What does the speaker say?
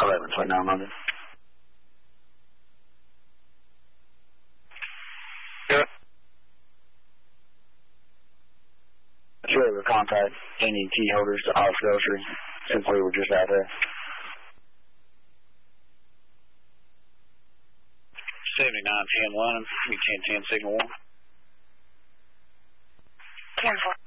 1129 London. Good. Sure, we'll contact any key holders to Office Grocery since we were just out there. 7910 London, 1010 signal 1. 10-4.